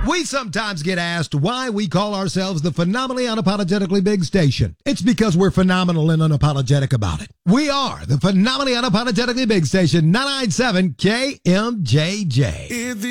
We sometimes get asked why we call ourselves the Phenomenally Unapologetically Big Station. It's because we're phenomenal and unapologetic about it. We are the Phenomenally Unapologetically Big Station, 997 KMJJ.